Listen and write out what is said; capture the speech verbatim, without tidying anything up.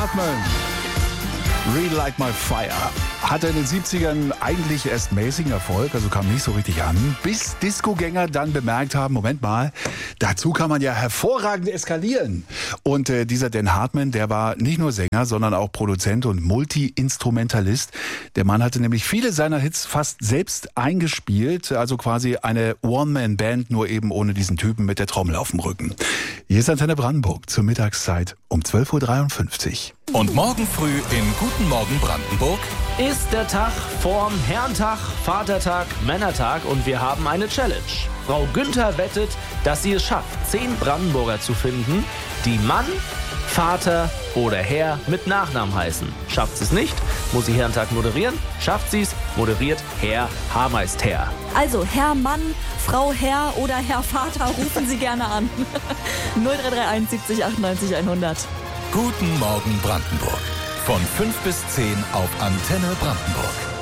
Hartman. Real Like My Fire. Hatte in den siebzigern eigentlich erst mäßigen Erfolg, also kam nicht so richtig an, bis Discogänger dann bemerkt haben, Moment mal, dazu kann man ja hervorragend eskalieren. Und äh, dieser Dan Hartman, der war nicht nur Sänger, sondern auch Produzent und Multi-Instrumentalist. Der Mann hatte nämlich viele seiner Hits fast selbst eingespielt, also quasi eine One-Man-Band, nur eben ohne diesen Typen mit der Trommel auf dem Rücken. Hier ist Antenne Brandenburg zur Mittagszeit um zwölf Uhr dreiundfünfzig. Und morgen früh in Guten Morgen Brandenburg ist der Tag vorm Herrentag, Vatertag, Männertag und wir haben eine Challenge. Frau Günther wettet, dass sie es schafft, zehn Brandenburger zu finden, die Mann, Vater oder Herr mit Nachnamen heißen. Schafft sie es nicht, muss sie Herrentag moderieren. Schafft sie es, moderiert Herr Hameist Herr. Also Herr Mann, Frau Herr oder Herr Vater, rufen Sie gerne an. null drei drei eins siebzig achtundneunzig hundert. Guten Morgen Brandenburg. Von fünf bis zehn auf Antenne Brandenburg.